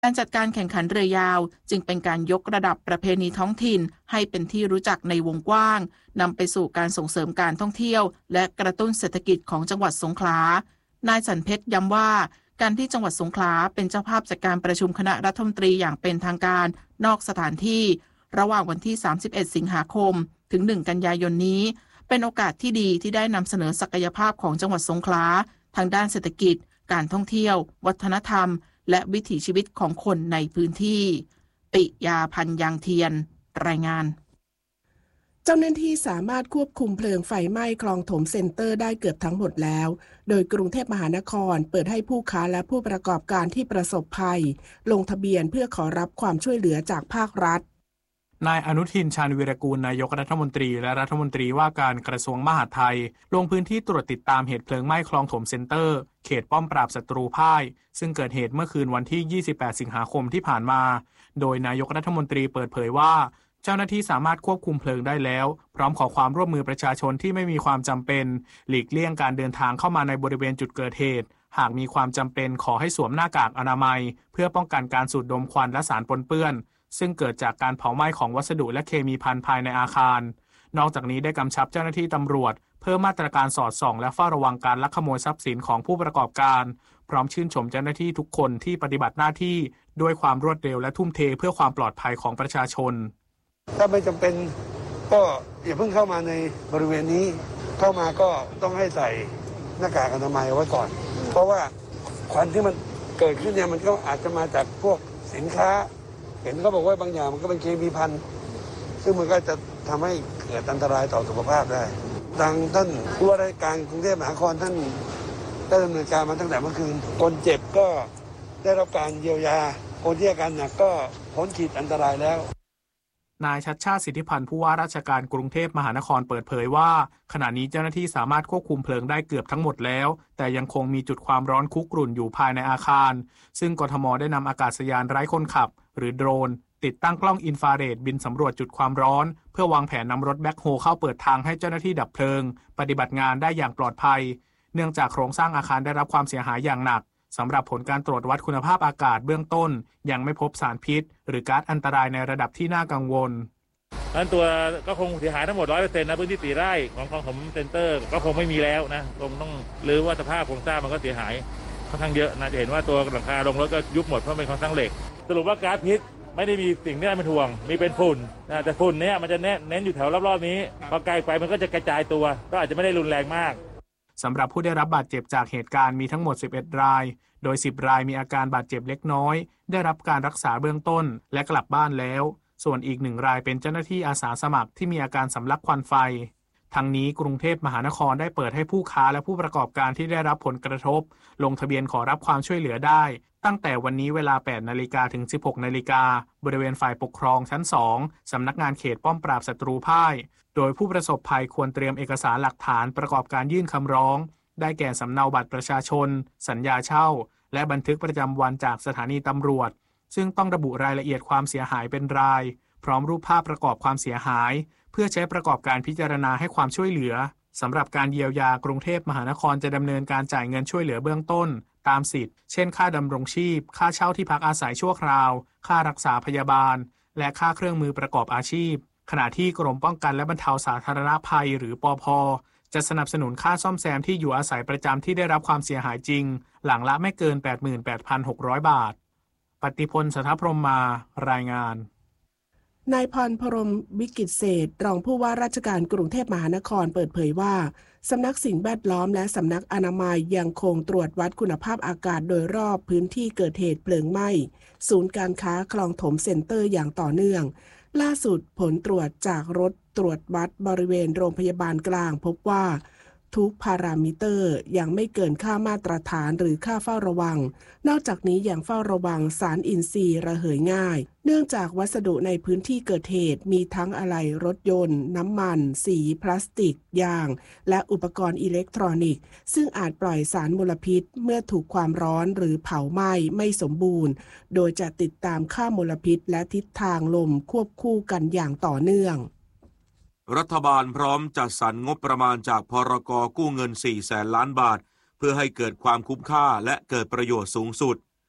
การจัดการแข่งขันเรือยาวจึงเป็นการยกระดับประเพณีท้องถิ่นให้เป็นที่รู้จักในวงกว้างนำไปสู่การส่งเสริมการท่องเที่ยวและกระตุ้นเศรษฐกิจของจังหวัดสงขลานายสันเพชรย้ำว่าการที่จังหวัดสงขลาเป็นเจ้าภาพจัดการประชุมคณะรัฐมนตรีอย่างเป็นทางการนอกสถานที่ระหว่างวันที่31สิงหาคมถึง1กันยายนนี้เป็นโอกาสที่ดีที่ได้นำเสนอศักยภาพของจังหวัดสงขลาทางด้านเศรษฐกิจการท่องเที่ยววัฒนธรรมและวิถีชีวิตของคนในพื้นที่ปิยาพันธ์ยางเทียนรายงานเจ้าหน้าที่สามารถควบคุมเพลิงไฟไหม้คลองถมเซ็นเตอร์ได้เกือบทั้งหมดแล้วโดยกรุงเทพมหานครเปิดให้ผู้ค้าและผู้ประกอบการที่ประสบภัยลงทะเบียนเพื่อขอรับความช่วยเหลือจากภาครัฐนายอนุทินชาญวีรกูลนายกรัฐมนตรีและรัฐมนตรีว่าการกระทรวงมหาดไทยลงพื้นที่ตรวจติดตามเหตุเพลิงไหม้คลองถมเซ็นเตอร์เขตป้อมปราบศัตรูพ่ายซึ่งเกิดเหตุเมื่อคืนวันที่28สิงหาคมที่ผ่านมาโดยนายกรัฐมนตรีเปิดเผยว่าเจ้าหน้าที่สามารถควบคุมเพลิงได้แล้วพร้อมขอความร่วมมือประชาชนที่ไม่มีความจำเป็นหลีกเลี่ยงการเดินทางเข้ามาในบริเวณจุดเกิดเหตุหากมีความจำเป็นขอให้สวมหน้ากากอนามัยเพื่อป้องกันการสูดดมควันและสารปนเปื้อนซึ่งเกิดจากการเผาไหม้ของวัสดุและเคมีภัณฑ์ภายในอาคารนอกจากนี้ได้กำชับเจ้าหน้าที่ตำรวจเพิ่มมาตรการสอดส่องและเฝ้าระวังการลักขโมยทรัพย์สินของผู้ประกอบการพร้อมชื่นชมเจ้าหน้าที่ทุกคนที่ปฏิบัติหน้าที่ด้วยความรวดเร็วและทุ่มเทเพื่อความปลอดภัยของประชาชนถ้าไม่จำเป็นก็อย่าเพิ่งเข้ามาในบริเวณนี้เข้ามาก็ต้องให้ใส่หน้ากากอนามัยไว้ก่อนเพราะว่าควันที่มันเกิดขึ้นเนี่ยมันก็อาจจะมาจากพวกสินค้าเห็นเขาบอกว่าบางอย่างมันก็เป็นเคมีภัณฑ์ซึ่งมันก็จะทำให้เกิดอันตรายต่อสุขภาพได้ดังท่านผู้ว่าราชการกรุงเทพมหานครท่านได้ดำเนินการมาตั้งแต่เมื่อคืนคนเจ็บก็ได้รับการเยียวยาคนที่อาการหนักก็พ้นขีดอันตรายแล้วนายชัชชาติสิทธิพันธ์ผู้ว่าราชการกรุงเทพมหานครเปิดเผยว่าขณะนี้เจ้าหน้าที่สามารถควบคุมเพลิงได้เกือบทั้งหมดแล้วแต่ยังคงมีจุดความร้อนคุกรุ่นอยู่ภายในอาคารซึ่งกทม.ได้นำอากาศยานไร้คนขับหรือโดรนติดตั้งกล้องอินฟราเรดบินสำรวจจุดความร้อนเพื่อวางแผนนำรถแบ็คโฮเข้าเปิดทางให้เจ้าหน้าที่ดับเพลิงปฏิบัติงานได้อย่างปลอดภัยเนื่องจากโครงสร้างอาคารได้รับความเสียหายอย่างหนักสำหรับผลการตรวจวัดคุณภาพอากาศเบื้องต้นยังไม่พบสารพิษหรือก๊าซอันตรายในระดับที่น่ากังวลนั้นตัวก็คงเสียหายทั้งหมด 100% นะพื้นที่4ไร่ของคลองถมเซ็นเตอร์ก็คงไม่มีแล้วนะคงต้องรื้อว่าสภาพโครงสร้างมันก็เสียหายค่อนข้างเยอะนะจะเห็นว่าตัวหลังคาลงรถก็ยุบหมดเพราะเป็นโครงสร้างเหล็กสรุปว่าก๊าซพิษไม่ได้มีสิ่งที่น่าเป็นห่วงมีเป็นฝุ่นนะแต่ฝุ่นเนี่ยมันจะเน้นอยู่แถวรอบๆนี้พอไกลไปมันก็จะกระจายตัวก็อาจจะไม่ได้รุนแรงมากสำหรับผู้ได้รับบาดเจ็บจากเหตุการณ์มีทั้งหมด11รายโดย10รายมีอาการบาดเจ็บเล็กน้อยได้รับการรักษาเบื้องต้นและกลับบ้านแล้วส่วนอีก1รายเป็นเจ้าหน้าที่อาสาสมัครที่มีอาการสำลักควันไฟทั้งนี้กรุงเทพมหานครได้เปิดให้ผู้ค้าและผู้ประกอบการที่ได้รับผลกระทบลงทะเบียนขอรับความช่วยเหลือได้ตั้งแต่วันนี้เวลา 8 นาฬิกาถึง 16 นาฬิกาบริเวณฝ่ายปกครองชั้น 2 สำนักงานเขตป้อมปราบศัตรูพ่ายโดยผู้ประสบภัยควรเตรียมเอกสารหลักฐานประกอบการยื่นคำร้องได้แก่สำเนาบัตรประชาชนสัญญาเช่าและบันทึกประจำวันจากสถานีตำรวจซึ่งต้องระบุรายละเอียดความเสียหายเป็นรายพร้อมรูปภาพประกอบความเสียหายเพื่อใช้ประกอบการพิจารณาให้ความช่วยเหลือสำหรับการเยียวยากรุงเทพมหานครจะดำเนินการจ่ายเงินช่วยเหลือเบื้องต้นตามสิทธิ์เช่นค่าดำรงชีพค่าเช่าที่พักอาศัยชั่วคราวค่ารักษาพยาบาลและค่าเครื่องมือประกอบอาชีพขณะที่กรมป้องกันและบรรเทาสาธารณภัยหรือปภ.จะสนับสนุนค่าซ่อมแซมที่อยู่อาศัยประจำที่ได้รับความเสียหายจริงหลังละไม่เกิน 88,600 บาทปฏิพล สถพรหมมารายงานนายพรพรหมวิกิตเศรษฐ์รองผู้ว่าราชการกรุงเทพมหานครเปิดเผยว่าสำนักสิ่งแวดล้อมและสำนักอนามัยยังคงตรวจวัดคุณภาพอากาศโดยรอบพื้นที่เกิดเหตุเพลิงไหม้ศูนย์การค้าคลองถมเซ็นเตอร์อย่างต่อเนื่องล่าสุดผลตรวจจากรถตรวจวัดบริเวณโรงพยาบาลกลางพบว่าทุกพารามิเตอร์ยังไม่เกินค่ามาตรฐานหรือค่าเฝ้าระวังนอกจากนี้ยังเฝ้าระวังสารอินทรีย์ระเหยง่ายเนื่องจากวัสดุในพื้นที่เกิดเหตุมีทั้งอะไหล่รถยนต์น้ำมันสีพลาสติกยางและอุปกรณ์อิเล็กทรอนิกส์ซึ่งอาจปล่อยสารมลพิษเมื่อถูกความร้อนหรือเผาไหม้ไม่สมบูรณ์โดยจะติดตามค่ามลพิษและทิศทางลมควบคู่กันอย่างต่อเนื่องรัฐบาลพร้อมจัดสรรงบประมาณจากพรก.กู้เงิน 400,000 ล้านบาทเพื่อให้เกิดความคุ้มค่าและเกิดประโยชน์สูงสุด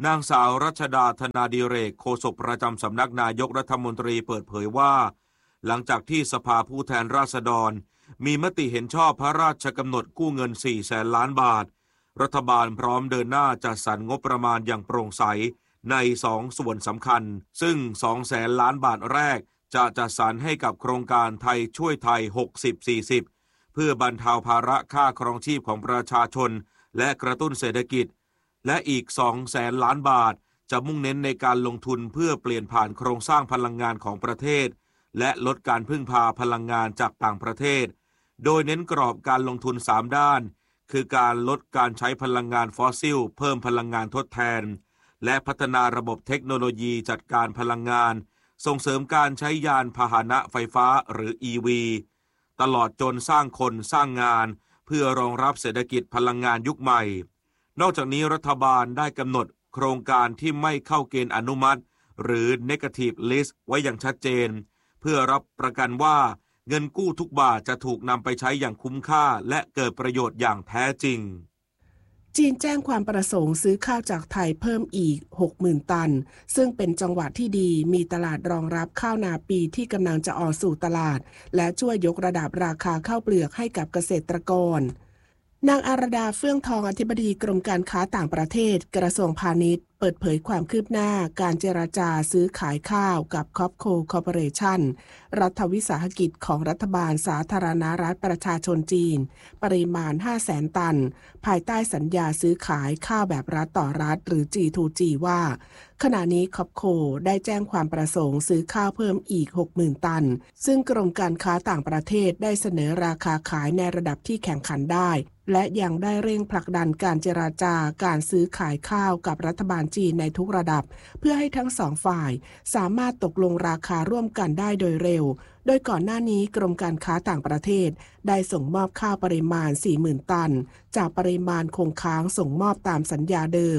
นางสาวรัชดาธนาดิเรกโฆษกประจำสำนักนายกรัฐมนตรีเปิดเผยว่าหลังจากที่สภาผู้แทนราษฎรมีมติเห็นชอบพระราชกำหนดกู้เงิน 400,000 ล้านบาทรัฐบาลพร้อมเดินหน้าจัดสรรงบประมาณอย่างโปร่งใสใน2 ส่วนสำคัญซึ่ง 200,000 ล้านบาทแรกจะจัดสรรให้กับโครงการไทยช่วยไทย 60-40 เพื่อบรรเทาภาระค่าครองชีพของประชาชนและกระตุ้นเศรษฐกิจและอีก 200,000 ล้านบาทจะมุ่งเน้นในการลงทุนเพื่อเปลี่ยนผ่านโครงสร้างพลังงานของประเทศและลดการพึ่งพาพลังงานจากต่างประเทศโดยเน้นกรอบการลงทุน3ด้านคือการลดการใช้พลังงานฟอสซิลเพิ่มพลังงานทดแทนและพัฒนาระบบเทคโนโลยีจัดการพลังงานส่งเสริมการใช้ยานพาหนะไฟฟ้าหรือ EV ตลอดจนสร้างคนสร้างงานเพื่อรองรับเศรษฐกิจพลังงานยุคใหม่นอกจากนี้รัฐบาลได้กำหนดโครงการที่ไม่เข้าเกณฑ์อนุมัติหรือ Negative List ไว้อย่างชัดเจนเพื่อรับประกันว่าเงินกู้ทุกบาทจะถูกนำไปใช้อย่างคุ้มค่าและเกิดประโยชน์อย่างแท้จริงจีนแจ้งความประสงค์ซื้อข้าวจากไทยเพิ่มอีก 60,000 ตันซึ่งเป็นจังหวะที่ดีมีตลาดรองรับข้าวนาปีที่กำลังจะออกสู่ตลาดและช่วยยกระดับราคาข้าวเปลือกให้กับเกษตรกรนางอารดาเฟื่องทองอธิบดีกรมการค้าต่างประเทศกระทรวงพาณิชย์เปิดเผยความคืบหน้าการเจรจาซื้อขายข้าวกับคอปโคคอร์ปอเรชั่นรัฐวิสาหกิจของรัฐบาลสาธารณรัฐประชาชนจีนปริมาณ 500,000 ตันภายใต้สัญญาซื้อขายข้าวแบบรัฐต่อรัฐหรือ G2G ว่าขณะนี้คอปโคได้แจ้งความประสงค์ซื้อข้าวเพิ่มอีก 60,000 ตันซึ่งกรมการค้าต่างประเทศได้เสนอราคาขายในระดับที่แข่งขันได้และยังได้เร่งผลักดันการเจรจาการซื้อขายข้าวกับรัฐบาลจีนในทุกระดับเพื่อให้ทั้ง2 ฝ่ายสามารถตกลงราคาร่วมกันได้โดยเร็วโดยก่อนหน้านี้กรมการค้าต่างประเทศได้ส่งมอบข้าวปริมาณ 40,000 ตันจากปริมาณคงค้างส่งมอบตามสัญญาเดิม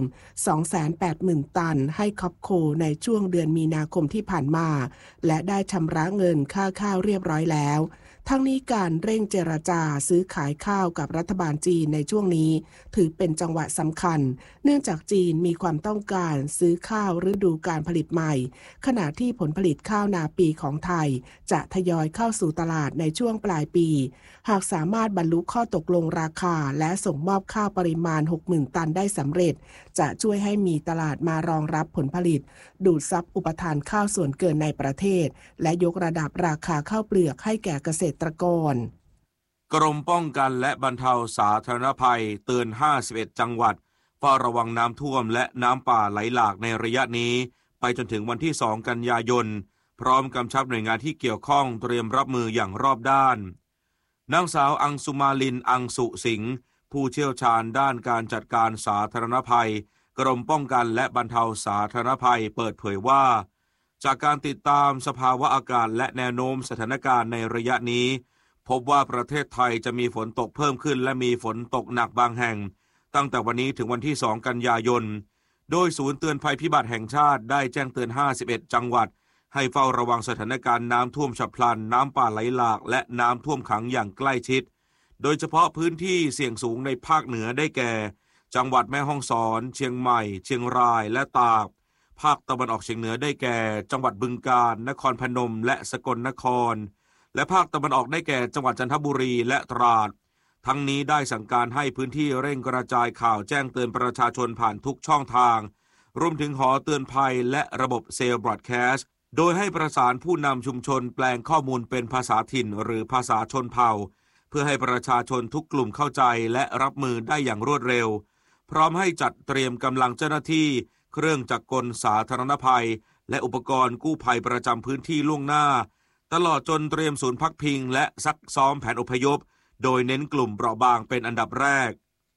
280,000 ตันให้คอปโคในช่วงเดือนมีนาคมที่ผ่านมาและได้ชำระเงินค่าข้าวเรียบร้อยแล้วทั้งนี้การเร่งเจรจาซื้อขายข้าวกับรัฐบาลจีนในช่วงนี้ถือเป็นจังหวะสำคัญเนื่องจากจีนมีความต้องการซื้อข้าวฤดูการผลิตใหม่ขณะที่ผลผลิตข้าวนาปีของไทยจะทยอยเข้าสู่ตลาดในช่วงปลายปีหากสามารถบรรลุข้อตกลงราคาและส่งมอบข้าวปริมาณ 60,000 ตันได้สำเร็จจะช่วยให้มีตลาดมารองรับผลผลิตดูดซับอุปทานข้าวส่วนเกินในประเทศและยกระดับราคาข้าวเปลือกให้แก่เกษตรกรกรมป้องกันและบรรเทาสาธารณภัยเตือน51 จังหวัดเฝ้าระวังน้ำท่วมและน้ำป่าไหลหลากในระยะนี้ไปจนถึงวันที่ 2 กันยายนพร้อมกำชับหน่วยงานที่เกี่ยวข้องเตรียมรับมืออย่างรอบด้านนางสาวอังสุมาลินอังสุสิงห์ผู้เชี่ยวชาญด้านการจัดการสาธารณภัยกรมป้องกันและบรรเทาสาธารณภัยเปิดเผยว่าจากการติดตามสภาวะอากาศและแนวโน้มสถานการณ์ในระยะนี้พบว่าประเทศไทยจะมีฝนตกเพิ่มขึ้นและมีฝนตกหนักบางแห่งตั้งแต่วันนี้ถึงวันที่ 2 กันยายนโดยศูนย์เตือนภัยพิบัติแห่งชาติได้แจ้งเตือน51 จังหวัดให้เฝ้าระวังสถานการณ์น้ำท่วมฉับพลันน้ำป่าไหลหลากและน้ำท่วมขังอย่างใกล้ชิดโดยเฉพาะพื้นที่เสี่ยงสูงในภาคเหนือได้แก่จังหวัดแม่ฮ่องสอนเชียงใหม่เชียงรายและตากภาคตะวันออกเฉียงเหนือได้แก่จังหวัดบึงกาฬนครพนมและสกลนครและภาคตะวันออกได้แก่จังหวัดจันทบุรีและตราดทั้งนี้ได้สั่งการให้พื้นที่เร่งกระจายข่าวแจ้งเตือนประชาชนผ่านทุกช่องทางรวมถึงหอเตือนภัยและระบบเซลล์บรอดแคสต์โดยให้ประสานผู้นำชุมชนแปลงข้อมูลเป็นภาษาถิ่นหรือภาษาชนเผ่าเพื่อให้ประชาชนทุกกลุ่มเข้าใจและรับมือได้อย่างรวดเร็วพร้อมให้จัดเตรียมกำลังเจ้าหน้าที่เครื่องจักรกลสาธารณภัยและอุปกรณ์กู้ภัยประจำพื้นที่ล่วงหน้าตลอดจนเตรียมศูนย์พักพิงและซักซ้อมแผนอพยพโดยเน้นกลุ่มเปราะบางเป็นอันดับแรก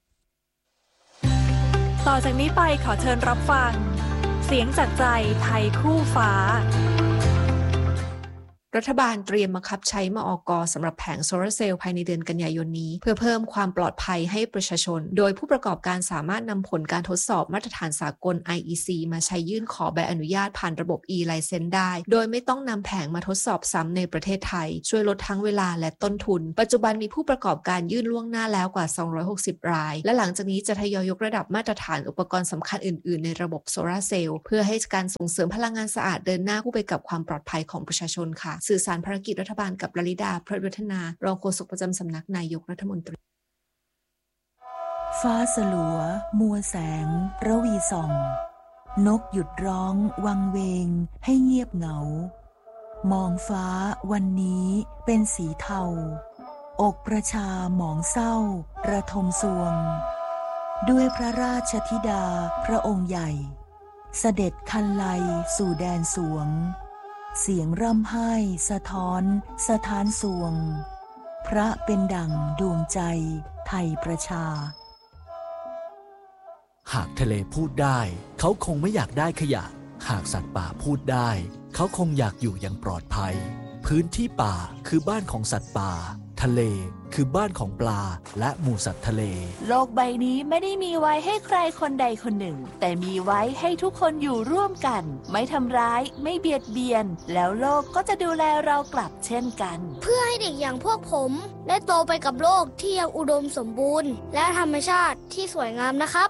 ต่อจากนี้ไปขอเชิญรับฟังเสียงจากใจไทยคู่ฟ้ารัฐบาลเตรียมบังคับใช้มอก.สำหรับแผงโซลาร์เซลล์ภายในเดือนกันยายนนี้เพื่อเพิ่มความปลอดภัยให้ประชาชนโดยผู้ประกอบการสามารถนำผลการทดสอบมาตรฐานสากล IEC มาใช้ยื่นขอใบอนุญาตผ่านระบบ e-license ได้โดยไม่ต้องนำแผงมาทดสอบซ้ำในประเทศไทยช่วยลดทั้งเวลาและต้นทุนปัจจุบันมีผู้ประกอบการยื่นล่วงหน้าแล้วกว่า260รายและหลังจากนี้จะทยอยยกระดับมาตรฐานอุปกรณ์สำคัญอื่นๆในระบบโซลาร์เซลล์เพื่อให้การส่งเสริมพลังงานสะอาดเดินหน้าคู่ไปกับความปลอดภัยของประชาชนค่ะสื่อสารภารกิจรัฐบาลกับลลิดาพระวัฒนารองโฆษกประจำสำนักนายกรัฐมนตรีฟ้าสลัวมัวแสงระวีส่องนกหยุดร้องวังเวงให้เงียบเหงามองฟ้าวันนี้เป็นสีเทาอกประชาหมองเศร้าระทมสวงด้วยพระราชธิดาพระองค์ใหญ่เสด็จคันไลสู่แดนสวงเสียงร่ำไห้สะท้อนสถานสวงพระเป็นดั่งดวงใจไทยประชาหากทะเลพูดได้เขาคงไม่อยากได้ขยะหากสัตว์ป่าพูดได้เขาคงอยากอยู่อย่างปลอดภัยพื้นที่ป่าคือบ้านของสัตว์ป่าทะเลคือบ้านของปลาและหมู่สัตว์ทะเลโลกใบนี้ไม่ได้มีไว้ให้ใครคนใดคนหนึ่งแต่มีไว้ให้ทุกคนอยู่ร่วมกันไม่ทำร้ายไม่เบียดเบียนแล้วโลกก็จะดูแลเรากลับเช่นกันเพื่อให้เด็กอย่างพวกผมได้โตไปกับโลกที่ยังอุดมสมบูรณ์และธรรมชาติที่สวยงามนะครับ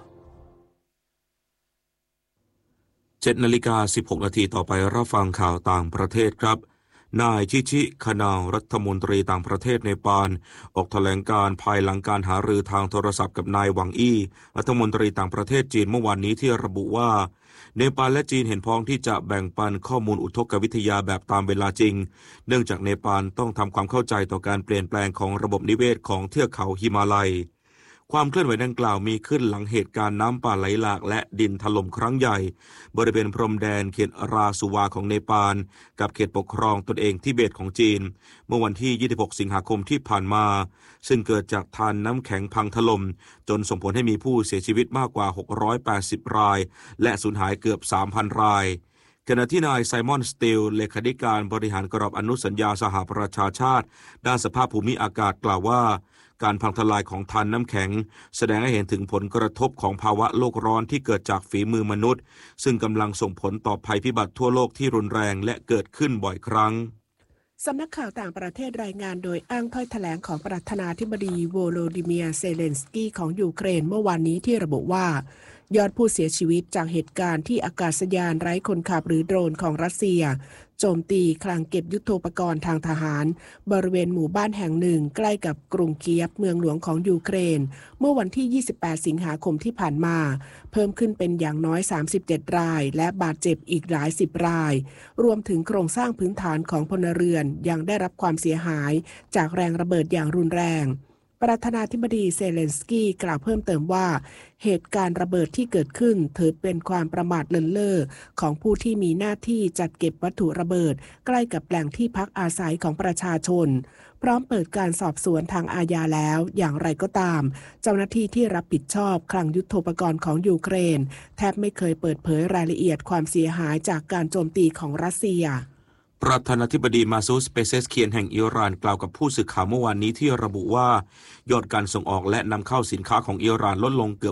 7:16 นาทีต่อไปรับฟังข่าวต่างประเทศครับนายชิชิคานาวรัฐมนตรีต่างประเทศเนปาลออกแถลงการภายหลังการหารือทางโทรศัพท์กับนายหวังอี้รัฐมนตรีต่างประเทศจีนเมื่อวานนี้ที่ระบุว่าเนปาลและจีนเห็นพ้องที่จะแบ่งปันข้อมูลอุทกวิทยาแบบตามเวลาจริงเนื่องจากเนปาลต้องทำความเข้าใจต่อการเปลี่ยนแปลงของระบบนิเวศของเทือกเขาหิมาลัยความเคลื่อนไหวดังกล่าวมีขึ้นหลังเหตุการณ์น้ำป่าไหลหลากและดินถล่มครั้งใหญ่บริเวณพรมแดนเขตราสุวาของเนปาลกับเขตปกครองตนเองทิเบตของจีนเมื่อวันที่26สิงหาคมที่ผ่านมาซึ่งเกิดจากธารน้ำแข็งพังถล่มจนส่งผลให้มีผู้เสียชีวิตมากกว่า680รายและสูญหายเกือบ 3,000 รายขณะที่นายไซมอนสตีลเลขาธิการบริหารกรอบอนุสัญญาสหประชาชาติด้านสภาพภูมิอากาศกล่าวว่าการพังทลายของธารน้ำแข็งแสดงให้เห็นถึงผลกระทบของภาวะโลกร้อนที่เกิดจากฝีมือมนุษย์ซึ่งกำลังส่งผลต่อภัยพิบัติทั่วโลกที่รุนแรงและเกิดขึ้นบ่อยครั้งสำนักข่าวต่างประเทศรายงานโดยอ้างถ้อยแถลงของประธานาธิบดีโวโลดิเมียร์เซเลนสกี้ของยูเครนเมื่อวานนี้ที่ระบุว่ายอดผู้เสียชีวิตจากเหตุการณ์ที่อากาศยานไร้คนขับหรือโดรนของรัสเซียโจมตีคลังเก็บยุทโธปกรณ์ทางทหารบริเวณหมู่บ้านแห่งหนึ่งใกล้กับกรุงเคียฟเมืองหลวงของยูเครนเมื่อวันที่28สิงหาคมที่ผ่านมาเพิ่มขึ้นเป็นอย่างน้อย37รายและบาดเจ็บอีกหลาย10รายรวมถึงโครงสร้างพื้นฐานของพลเรือนยังได้รับความเสียหายจากแรงระเบิดอย่างรุนแรงประธานาธิบดีเซเลนสกี้กล่าวเพิ่มเติมว่าเหตุการณ์ระเบิดที่เกิดขึ้นถือเป็นความประมาทเลินเล่อของผู้ที่มีหน้าที่จัดเก็บวัตถุระเบิดใกล้กับแหล่งที่พักอาศัยของประชาชนพร้อมเปิดการสอบสวนทางอาญาแล้วอย่างไรก็ตามเจ้าหน้าที่ที่รับผิดชอบคลังยุทโธปกรณ์ของยูเครนแทบไม่เคยเปิดเผยรายละเอียดความเสียหายจากการโจมตีของรัสเซียประธานาธิบดีมาซูสเปเซสเคียนแห่งอิหร่านกล่าวกับผู้สื่อข่าวเมื่อวานนี้ที่ระบุว่ายอดการส่งออกและนำเข้าสินค้าของอิหร่านลดลงเกือบ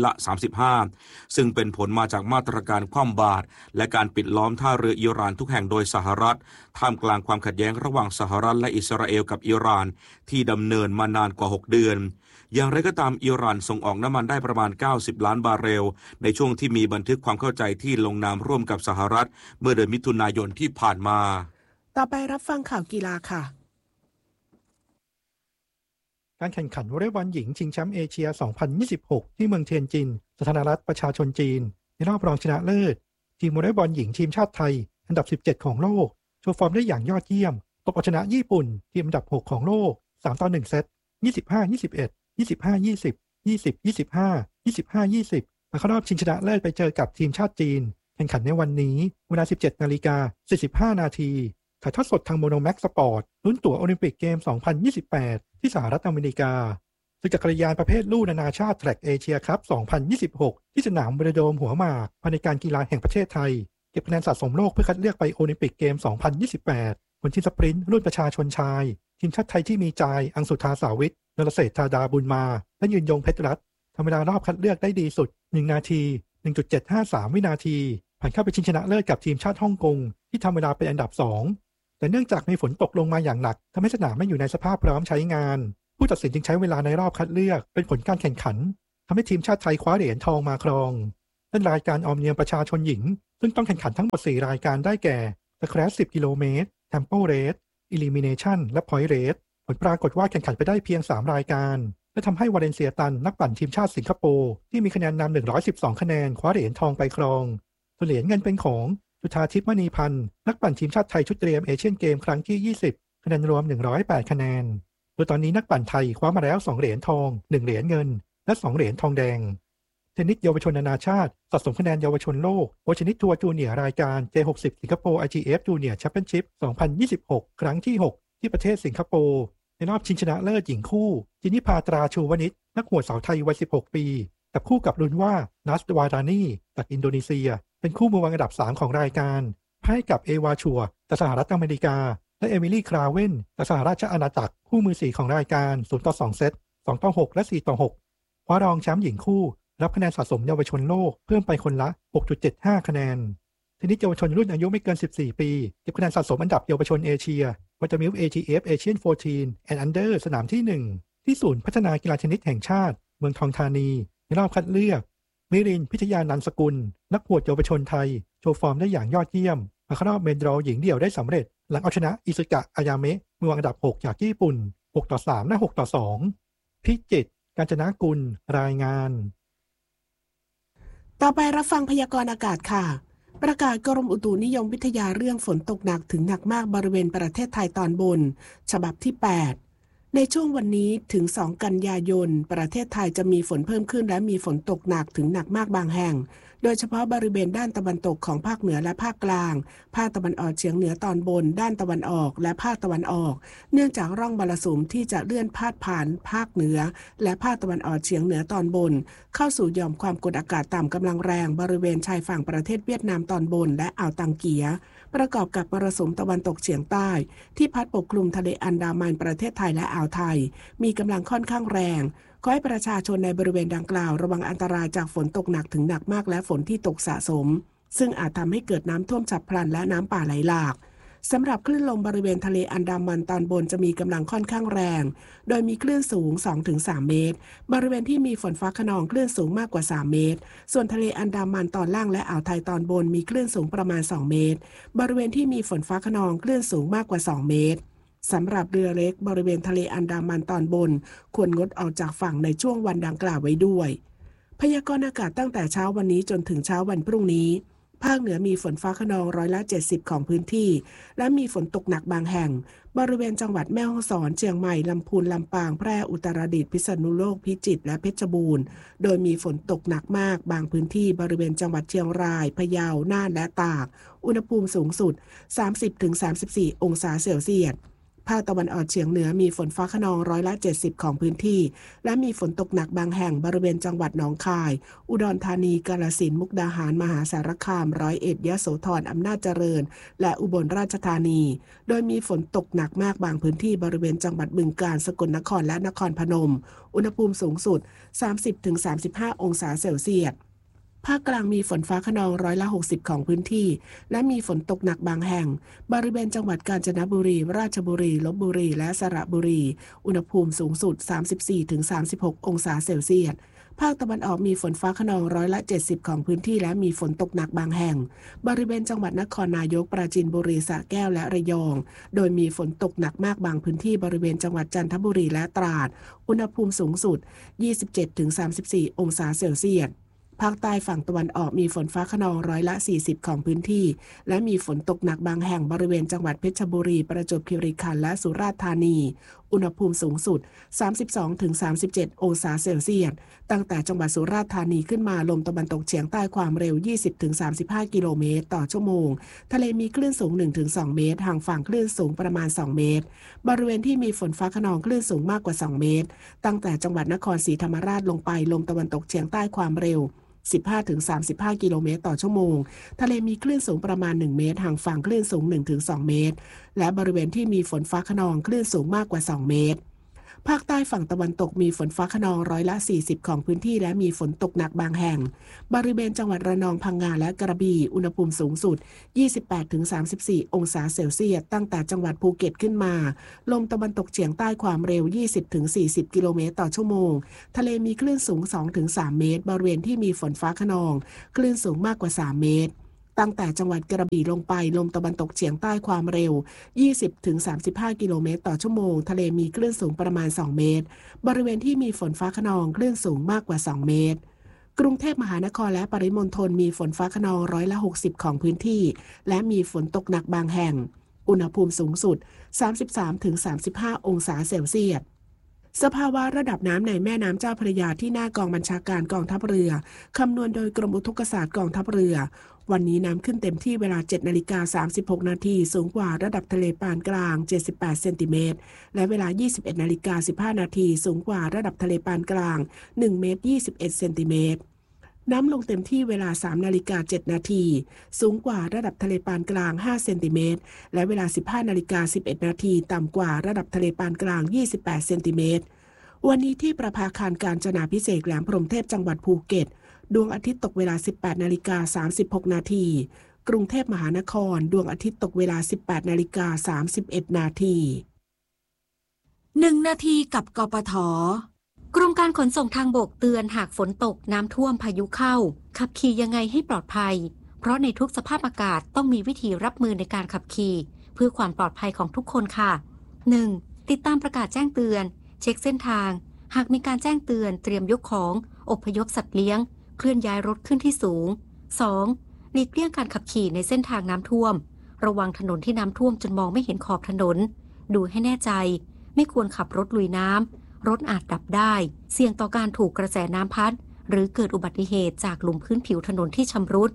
35%ซึ่งเป็นผลมาจากมาตรการคว่ำบาตรและการปิดล้อมท่าเรืออิหร่านทุกแห่งโดยสหรัฐท่ามกลางความขัดแย้งระหว่างสหรัฐและอิสราเอลกับอิหร่านที่ดำเนินมานานกว่า6 เดือนอย่างไรก็ตามอิหร่านส่งออกน้ำมันได้ประมาณ90ล้านบาร์เรลในช่วงที่มีบันทึกความเข้าใจที่ลงนามร่วมกับสหรัฐเมื่อเดือนมิถุนายนที่ผ่านมาต่อไปรับฟังข่าวกีฬาค่ะการแข่งขันวอลเลย์บอลหญิงชิงแชมป์เอเชีย 2026 ที่เมืองเทียนจินสาธารณรัฐประชาชนจีนในรอบรองชนะเลิศทีมวอลเลย์บอลหญิงทีมชาติไทยอันดับ17ของโลกโชว์ฟอร์มได้อย่างยอดเยี่ยมตบเอาชนะญี่ปุ่นทีมอันดับ6ของโลก3-1 เซต 25-21 25-20 20-25 25-20 มาเข้ารอบชิงชนะเลิศไปเจอกับทีมชาติจีนแข่งขันในวันนี้เวลา 17:45 น.ถ่ายทอดสดทางโมโนแม็กสปอร์ตลุ้นตั๋วโอลิมปิกเกม 2028 ที่สหรัฐอเมริกาศึกจักรยานประเภทลู่นานาชาติแทร็กเอเชียคัพ 2026 ที่สนามเวโดมหัวหมากภายในการกีฬาแห่งประเทศไทยเก็บคะแนนสะสมโลกเพื่อคัดเลือกไปโอลิมปิกเกม 2028 ผลทีมสปรินต์รุ่นประชาชนชายทีมชาติไทยที่มีจายอังสุธาสาวิทย์นรเศรษฐาดาบุญมาและยืนยงเพชรรัตน์ทำเวลารอบคัดเลือกได้ดีสุด1 นาที 1.753 วินาทีผ่านเข้าไปชิงชนะเลิศกับทีมชาติฮ่องกงที่ทำเวลาเป็นอันดับ2แต่เนื่องจากมีฝนตกลงมาอย่างหนักทำให้สนามไม่อยู่ในสภาพพร้อมใช้งานผู้ตัดสินจึงใช้เวลาในรอบคัดเลือกเป็นผลการแข่งขันทำให้ทีมชาติไทยคว้าเหรียญทองมาครองและรายการออมเนียมประชาชนหญิงซึ่งต้องแข่งขันทั้งหมด4รายการได้แก่สแครช10 กิโลเมตรเทมโปเรสอิลิมิเนชันและพอยต์เรสผลปรากฏว่าแข่งขันไปได้เพียง3รายการและทำให้วาเลนเซียตันนักปั่นทีมชาติสิงคโปร์ที่มีคะแนนนำ112คะแนนคว้าเหรียญทองไปครองส่วนเหรียญเงินเป็นของจุฑาทิพย์มณีพันธ์นักปั่นทีมชาติไทยชุดเตรียมเอเชียนเกมครั้งที่20คะแนนรวม108คะแนนโดยตอนนี้นักปั่นไทยคว้ามาแล้ว2เหรียญทอง1เหรียญเงินและ2เหรียญทองแดงเทนนิสเยาวชนนานาชาติสะสมคะแนนเยาวชนโลกโอชนิดทัวร์จูเนียร์รายการ J60 สิงคโปร์ IGF Junior Championship 2026 ครั้งที่6ที่ประเทศสิงคโปร์ในรอบชิงชนะเลิศหญิงคู่จินิพาตราชูวนิชนักหัวเสาไทยวัย16 ปีจับคู่กับรุนว่านัสวารานีจากอินโดนีเซียเป็นคู่มือวางอันดับ3ของรายการแพ้กับเอวาชัวจากสหรัฐอเมริกาและเอมิลี่คราเวนจากสหราชอาณาจักรคู่มือ4ของรายการ0-2 เซต2-6 และ 4-6 คว้ารองแชมป์หญิงคู่รับคะแนนสะสมเยาวชนโลกเพิ่มไปคนละ 6.75 คะแนนเทนนิสเยาวชนรุ่นอายุไม่เกิน14 ปีเก็บคะแนนสะสมอันดับเยาวชนเอเชียวัตมิล ATF Asian 14 and Under สนามที่1ที่ศูนย์พัฒนากีฬาเทนนิสแห่งชาติเมืองทองธานีในรอบคัดเลือกมิรินพิทยานันท์สกุลนักหวดเยาวชนไทยโชว์ฟอร์มได้อย่างยอดเยี่ยมมาเข้ารอบเมนดรอหญิงเดี่ยวได้สำเร็จหลังเอาชนะอิซึกะอายาเมะมือวางอันดับ6จากญี่ปุ่น6-3 และ 6-2 พิจิตรกาญจนกุลรายงานต่อไปรับฟังพยากรณ์อากาศค่ะประกาศกรมอุตุนิยมวิทยาเรื่องฝนตกหนักถึงหนักมากบริเวณประเทศไทยตอนบนฉบับที่8ในช่วงวันนี้ถึง2 กันยายนประเทศไทยจะมีฝนเพิ่มขึ้นและมีฝนตกหนักถึงหนักมากบางแห่งโดยเฉพาะบริเวณด้านตะวันตกของภาคเหนือและภาคกลางภาคตะวันออกเฉียงเหนือตอนบนด้านตะวันออกและภาคตะวันออกเนื่องจากร่องมรสุมที่จะเลื่อนพาดผ่านภาคเหนือและภาคตะวันออกเฉียงเหนือตอนบนเข้าสู่หย่อมความกดอากาศต่ำกำลังแรงบริเวณชายฝั่งประเทศเวียดนามตอนบนและอ่าวตังเกียประกอบกับมรสุมตะวันตกเฉียงใต้ที่พัดปกคลุมทะเลอันดามันประเทศไทยและอ่าวไทยมีกำลังค่อนข้างแรงขอให้ประชาชนในบริเวณดังกล่าวระวังอันตรายจากฝนตกหนักถึงหนักมากและฝนที่ตกสะสมซึ่งอาจทำให้เกิดน้ำท่วมฉับพลันและน้ำป่าไหลหลากสำหรับคลื่นลมบริเวณทะเลอันดามันตอนบนจะมีกำลังค่อนข้างแรงโดยมีคลื่นสูง 2-3 เมตรบริเวณที่มีฝนฟ้าคะนองคลื่นสูงมากกว่า3 เมตรส่วนทะเลอันดามันตอนล่างและอ่าวไทยตอนบนมีคลื่นสูงประมาณ2 เมตรบริเวณที่มีฝนฟ้าคะนองคลื่นสูงมากกว่า2 เมตรสำหรับเรือเล็กบริเวณทะเลอันดามันตอนบนควรงดออกจากฝั่งในช่วงวันดังกล่าวไว้ด้วยพยากรณ์อากาศตั้งแต่เช้าวันนี้จนถึงเช้าวันพรุ่งนี้ภาคเหนือมีฝนฟ้าคะนอง70%ของพื้นที่และมีฝนตกหนักบางแห่งบริเวณจังหวัดแม่ฮ่องสอนเชียงใหม่ลำพูนลำปางแพร่อุตรดิตถ์พิษณุโลกพิจิตรและเพชรบูรณ์โดยมีฝนตกหนักมากบางพื้นที่บริเวณจังหวัดเชียงรายพะเยาน่านและตากอุณหภูมิสูงสุด 30-34 องศาเซลเซียสภาคตะวันออกเฉียงเหนือมีฝนฟ้าคะนอง70%ของพื้นที่และมีฝนตกหนักบางแห่งบริเวณจังหวัดหนองคายอุดรธานีกาฬสินธุ์มุกดาหารมหาสารคาม101ยโสธรอำนาจเจริญและอุบลราชธานีโดยมีฝนตกหนักมากบางพื้นที่บริเวณจังหวัดบึงกาฬสกลนครและนครพนมอุณหภูมิสูงสุด 30-35 องศาเซลเซียสภาคกลางมีฝนฟ้าคะนอง60%ของพื้นที่และมีฝนตกหนักบางแห่งบริเวณจังหวัดกาญจนบุรีราชบุรีลพบุรีและสระบุรีอุณหภูมิสูงสุด 34-36 องศาเซลเซียสภาคตะวันออกมีฝนฟ้าคะนอง70%ของพื้นที่และมีฝนตกหนักบางแห่งบริเวณจังหวัดนครนายกปราจีนบุรีสระแก้วและระยองโดยมีฝนตกหนักมากบางพื้นที่บริเวณจังหวัดจันทบุรีและตราดอุณหภูมิสูงสุด 27-34 องศาเซลเซียสภาคใต้ฝั่งตะวันออกมีฝนฟ้าคะนอง40%ของพื้นที่และมีฝนตกหนักบางแห่งบริเวณจังหวัดเพชรบุรีประจวบคีรีขันธ์และสุราษฎร์ธานีอุณหภูมิสูงสุด 32-37 องศาเซลเซียสตั้งแต่จังหวัดสุราษฎร์ธานีขึ้นมาลมตะวันตกเฉียงใต้ความเร็ว 20-35 กิโลเมตรต่อชั่วโมงทะเลมีคลื่นสูง 1-2 เมตรห่างฝั่งคลื่นสูงประมาณ2 เมตรบริเวณที่มีฝนฟ้าคะนองคลื่นสูงมากกว่า2 เมตรตั้งแต่จังหวัดนครศรีธรรมราชลงไปลมตะวันตกเฉียงใต้ความเร็ว 15-35 กิโลเมตรต่อชั่วโมงทะเลมีคลื่นสูงประมาณ1เมตรห่างฝั่งคลื่นสูง 1-2 เมตรและบริเวณที่มีฝนฟ้าคะนองคลื่นสูงมากกว่า2เมตรภาคใต้ฝั่งตะวันตกมีฝนฟ้าคะนอง40%ของพื้นที่และมีฝนตกหนักบางแห่งบริเวณจังหวัดระนองพังงาและกระบี่อุณหภูมิสูงสุด 28-34 องศาเซลเซียสตั้งแต่จังหวัดภูเก็ตขึ้นมาลมตะวันตกเฉียงใต้ความเร็ว 20-40 กิโลเมตรต่อชั่วโมงทะเลมีคลื่นสูง 2-3 เมตรบริเวณที่มีฝนฟ้าคะนองคลื่นสูงมากกว่า3เมตรตั้งแต่จังหวัดกระบี่ลงไปลมตะวันตกเฉียงใต้ความเร็ว 20-35 กิโลเมตรต่อชั่วโมงทะเลมีคลื่นสูงประมาณ2เมตรบริเวณที่มีฝนฟ้าคะนองคลื่นสูงมากกว่า2เมตรกรุงเทพมหานครและปริมณฑลมีฝนฟ้าคะนอง60%ของพื้นที่และมีฝนตกหนักบางแห่งอุณหภูมิสูงสุด 33-35 องศาเซลเซียสสภาวะระดับน้ำในแม่น้ำเจ้าพระยาที่หน้ากองบัญชาการกองทัพเรือคำนวณโดยกรมอุทกศาสตร์กองทัพเรือวันนี้น้ำขึ้นเต็มที่เวลา 7:36 นาทีสูงกว่าระดับทะเลปานกลาง78เซนติเมตรและเวลา 21:15 นาทีสูงกว่าระดับทะเลปานกลาง1เมตร21เซนติเมตรน้ำลงเต็มที่เวลา 3:07 นาทีสูงกว่าระดับทะเลปานกลาง5เซนติเมตรและเวลา 15:11 นาทีต่ำกว่าระดับทะเลปานกลาง28เซนติเมตรวันนี้ที่ประภาคารกาญจนาภิเษกแหลมพรหมเทพจังหวัดภูเก็ตดวงอาทิตย์ตกเวลา 18:36 นาทีกรุงเทพมหานครดวงอาทิตย์ตกเวลา 18:31 นาที 1 นาทีกับกปท.กรมการขนส่งทางบกเตือนหากฝนตกน้ำท่วมพายุเข้าขับขี่ยังไงให้ปลอดภัยเพราะในทุกสภาพอากาศต้องมีวิธีรับมือในการขับขี่เพื่อความปลอดภัยของทุกคนค่ะ 1. ติดตามประกาศแจ้งเตือนเช็คเส้นทางหากมีการแจ้งเตือนเตรียมยกของอพยพสัตว์เลี้ยงเคลื่อนย้ายรถขึ้นที่สูง 2. หลีกเลี่ยงการขับขี่ในเส้นทางน้ำท่วมระวังถนนที่น้ำท่วมจนมองไม่เห็นขอบถนนดูให้แน่ใจไม่ควรขับรถลุยน้ำรถอาจดับได้เสี่ยงต่อการถูกกระแสน้ำพัดหรือเกิดอุบัติเหตุจากหลุมพื้นผิวถนนที่ชำรุด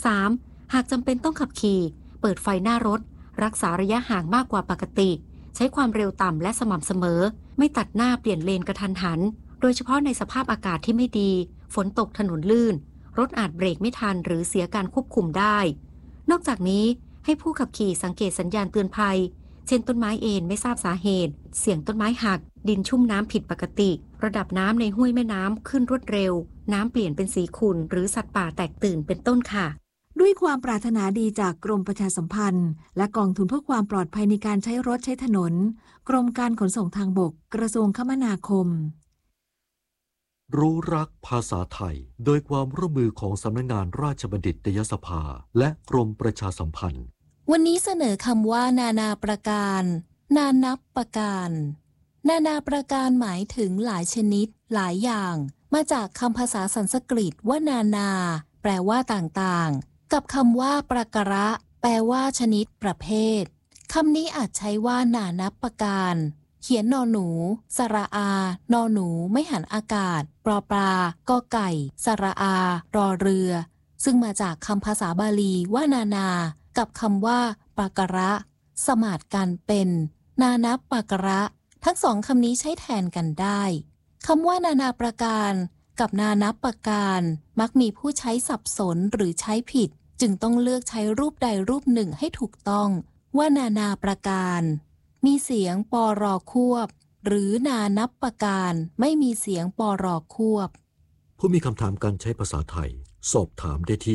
3. หากจำเป็นต้องขับขี่เปิดไฟหน้ารถรักษาระยะห่างมากกว่าปกติใช้ความเร็วต่ำและสม่ำเสมอไม่ตัดหน้าเปลี่ยนเลนกระทันหันโดยเฉพาะในสภาพอากาศที่ไม่ดีฝนตกถนนลื่นรถอาจเบรกไม่ทันหรือเสียการควบคุมได้นอกจากนี้ให้ผู้ขับขี่สังเกตสัญญาณเตือนภัยเช่นต้นไม้เอ็นไม่ทราบสาเหตุเสียงต้นไม้หักดินชุ่มน้ำผิดปกติระดับน้ำในห้วยแม่น้ำขึ้นรวดเร็วน้ำเปลี่ยนเป็นสีขุ่นหรือสัตว์ป่าแตกตื่นเป็นต้นค่ะด้วยความปรารถนาดีจากกรมประชาสัมพันธ์และกองทุนเพื่อความปลอดภัยในการใช้รถใช้ถนนกรมการขนส่งทางบกกระทรวงคมนาคมรู้รักภาษาไทยโดยความร่วมมือของสำนักงานราชบัณฑิตยสภาและกรมประชาสัมพันธ์วันนี้เสนอคำว่านานาประการนานับประการนานาประการหมายถึงหลายชนิดหลายอย่างมาจากคำภาษาสันสกฤตว่านานาแปลว่าต่างๆกับคำว่าประการะแปลว่าชนิดประเภทคำนี้อาจใช้ว่านานับประการเขียนนอหนูสระอานอหนูไม่หันอากาศปลอปลากอไก่สระอารอเรือซึ่งมาจากคำภาษาบาลีว่านานากับคำว่าปาการะสมาทกันเป็นนานับปาการะทั้งสองคำนี้ใช้แทนกันได้คำว่านานาประการกับนานับประการมักมีผู้ใช้สับสนหรือใช้ผิดจึงต้องเลือกใช้รูปใดรูปหนึ่งให้ถูกต้องว่านานาประการมีเสียงปรควบหรือนานับประการไม่มีเสียงปรควบผู้มีคำถามการใช้ภาษาไทยสอบถามได้ที่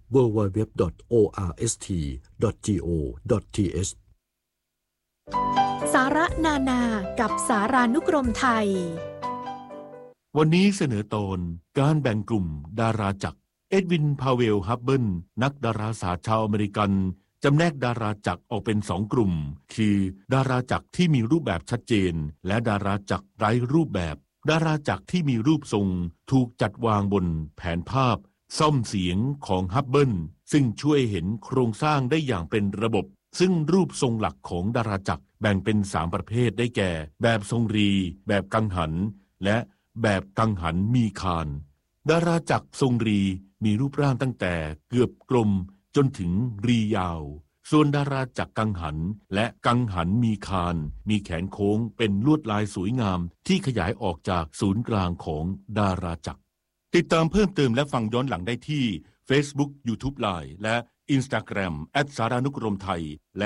www.orst.go.th สาระนานากับสารานุกรมไทยวันนี้เสนอตอนการแบ่งกลุ่มดาราจักรเอ็ดวินพาเวลฮับเบิลนักดาราศาสตร์ชาวอเมริกันจำแนกดาราจักรออกเป็น2 กลุ่มคือดาราจักรที่มีรูปแบบชัดเจนและดาราจักรไร้รูปแบบดาราจักรที่มีรูปทรงถูกจัดวางบนแผนภาพซ่อมเสียงของฮับเบิลซึ่งช่วยเห็นโครงสร้างได้อย่างเป็นระบบซึ่งรูปทรงหลักของดาราจักรแบ่งเป็น3 ประเภทได้แก่แบบทรงรีแบบกังหันและแบบกังหันมีคานดาราจักรทรงรีมีรูปร่างตั้งแต่เกือบกลมจนถึงรียาวส่วนดาราจักรกังหันและกังหันมีคานมีแขนโค้งเป็นลวดลายสวยงามที่ขยายออกจากศูนย์กลางของดาราจักรติดตามเพิ่มเติมและฟังย้อนหลังได้ที่ Facebook YouTube Line และ Instagram @saranukromthai และ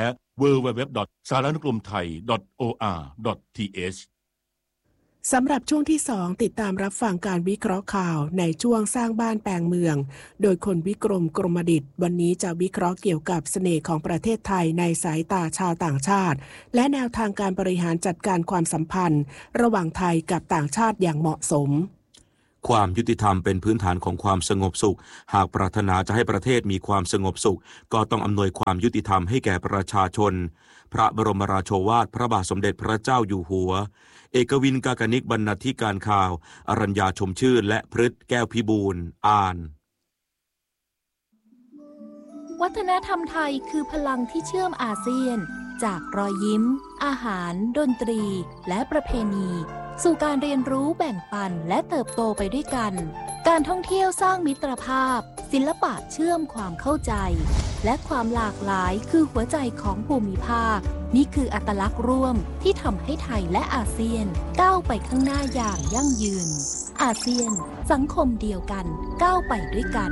www.saranukromthai.or.th สำหรับช่วงที่ 2 ติดตามรับฟังการวิเคราะห์ข่าวในช่วงสร้างบ้านแปลงเมืองโดยคนวิกรมกรมดิษฐ์วันนี้จะวิเคราะห์เกี่ยวกับเสน่ห์ของประเทศไทยในสายตาชาวต่างชาติและแนวทางการบริหารจัดการความสัมพันธ์ระหว่างไทยกับต่างชาติอย่างเหมาะสมความยุติธรรมเป็นพื้นฐานของความสงบสุขหากปรารถนาจะให้ประเทศมีความสงบสุขก็ต้องอำนวยความยุติธรรมให้แก่ประชาชนพระบรมราโชวาทพระบาทสมเด็จพระเจ้าอยู่หัวเอกวินกากนิกบรรณาธิการข่าวอรัญญาชมชื่นและพฤทธิ์แก้วพิบูลย์อ่านวัฒนธรรมไทยคือพลังที่เชื่อมอาเซียนจากรอยยิ้มอาหารดนตรีและประเพณีสู่การเรียนรู้แบ่งปันและเติบโตไปด้วยกันการท่องเที่ยวสร้างมิตรภาพศิลปะเชื่อมความเข้าใจและความหลากหลายคือหัวใจของภูมิภาคนี่คืออัตลักษณ์ร่วมที่ทำให้ไทยและอาเซียนก้าวไปข้างหน้าอย่างยั่งยืนอาเซียนสังคมเดียวกันก้าวไปด้วยกัน